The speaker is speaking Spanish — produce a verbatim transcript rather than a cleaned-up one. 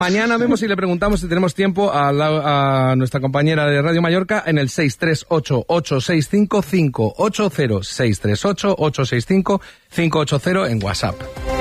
Mañana vemos si le preguntamos si tenemos tiempo a, la, a nuestra compañera de Radio Mallorca en el seis tres ocho, ocho seis cinco, cinco ocho cero, seis tres ocho, ocho seis cinco, cinco ocho cero en WhatsApp.